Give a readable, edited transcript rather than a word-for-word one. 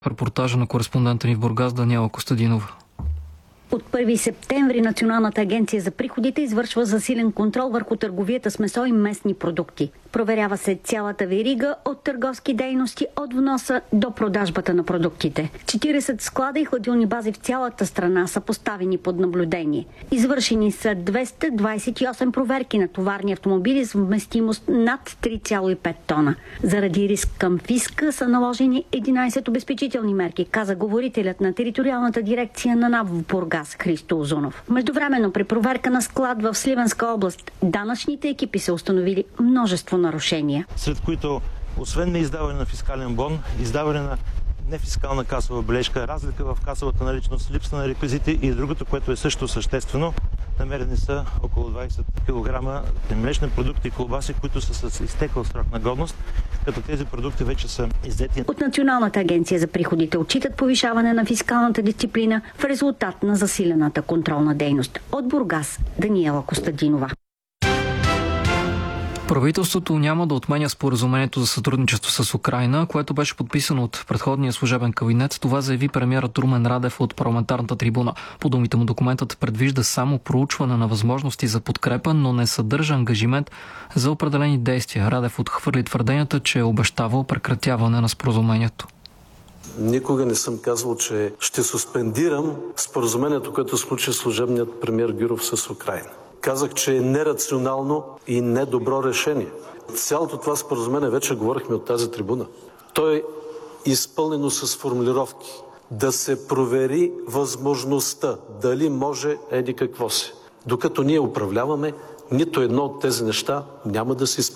Репортажа на кореспондента ни в Бургас Даниела Костадинова. От 1 септември Националната агенция за приходите извършва засилен контрол върху търговията с месо и местни продукти. Проверява се цялата верига от търговски дейности, от вноса до продажбата на продуктите. 40 склада и хладилни бази в цялата страна са поставени под наблюдение. Извършени са 228 проверки на товарни автомобили с вместимост над 3,5 тона. Заради риск към фиска са наложени 11 обезпечителни мерки, каза говорителят на териториалната дирекция на НАП в Бургас Христо Узунов. Междувременно при проверка на склад в Сливенска област, данъчните екипи са установили множество нарушения. Сред които, освен неиздаване на фискален бон, издаване на нефискална касова бележка, разлика в касовата наличност, липса на реквизити и другото, което е също съществено, намерени са около 20 кг млечни продукти и колбаси, които са с изтекъл срок на годност, като тези продукти вече са иззети. От Националната агенция за приходите отчитат повишаване на фискалната дисциплина в резултат на засилената контролна дейност. От Бургас Даниела Костадинова. Правителството няма да отменя споразумението за сътрудничество с Украйна, което беше подписано от предходния служебен кабинет. Това заяви премиерът Румен Радев от парламентарната трибуна. По думите му документът предвижда само проучване на възможности за подкрепа, но не съдържа ангажимент за определени действия. Радев отхвърли твърденията, че е обещавал прекратяване на споразумението. Никога не съм казвал, че ще суспендирам споразумението, което случи служебният премиер Гюров с Украйна. Казах, че е нерационално и недобро решение. Цялото това споразумение вече говорихме от тази трибуна. То е изпълнено с формулировки. Да се провери възможността, дали може еди какво си. Докато ние управляваме, нито едно от тези неща няма да се изпълни.